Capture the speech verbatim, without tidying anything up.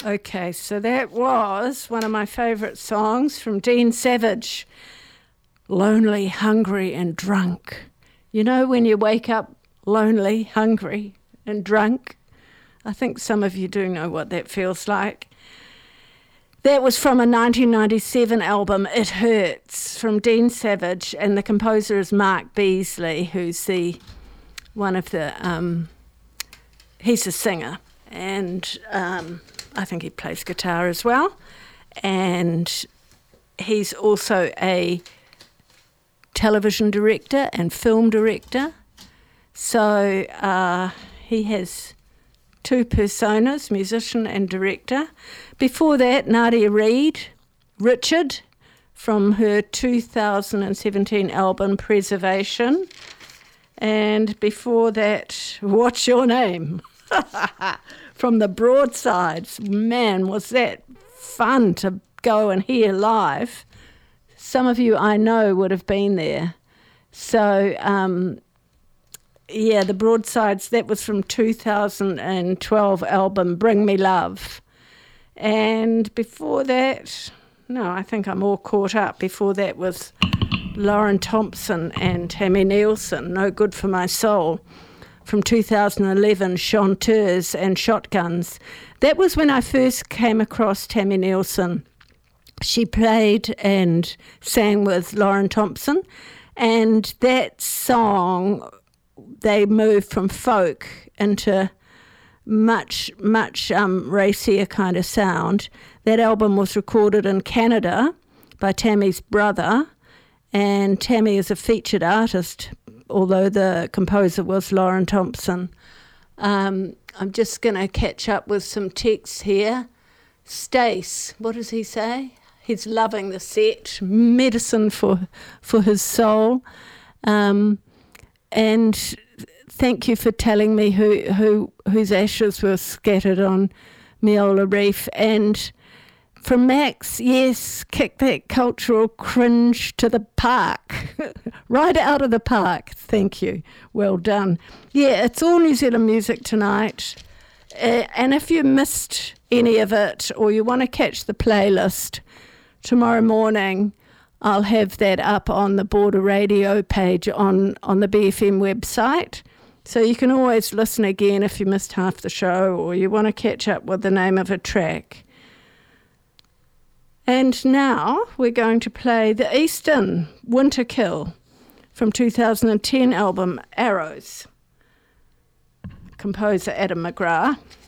Okay, so that was one of my favourite songs from Dean Savage, Lonely, Hungry and Drunk. You know when you wake up lonely, hungry and drunk? I think some of you do know what that feels like. That was from a nineteen ninety-seven album, It Hurts, from Dean Savage, and the composer is Mark Beasley, who's the one of the, um, he's a singer, and um, I think he plays guitar as well, and he's also a television director and film director, so uh, he has two personas, musician and director. Before that, Nadia Reid, Richard, from her two thousand seventeen album Preservation. And before that, What's Your Name? From the Broadsides. Man, was that fun to go and hear live. Some of you I know would have been there. So, um, yeah, the Broadsides, that was from two thousand twelve album Bring Me Love. And before that, no, I think I'm all caught up. Before that was Lauren Thompson and Tammy Nielsen, No Good for My Soul. From two thousand eleven, Chanteurs and Shotguns. That was when I first came across Tammy Nielsen. She played and sang with Lauren Thompson, and that song, they moved from folk into much, much um, racier kind of sound. That album was recorded in Canada by Tammy's brother, and Tammy is a featured artist, although the composer was Lauren Thompson. Um, I'm just going to catch up with some texts here. Stace, what does he say? He's loving the set, medicine for for his soul. Um, and thank you for telling me who, who whose ashes were scattered on Meola Reef. And from Max, yes, kick that cultural cringe to the park. Right out of the park. Thank you. Well done. Yeah, it's all New Zealand music tonight. Uh, and if you missed any of it or you want to catch the playlist, tomorrow morning I'll have that up on the Border Radio page on, on the B F M website. So you can always listen again if you missed half the show or you want to catch up with the name of a track. And now we're going to play the Eastern Winterkill from two thousand ten album Arrows. Composer Adam McGrath.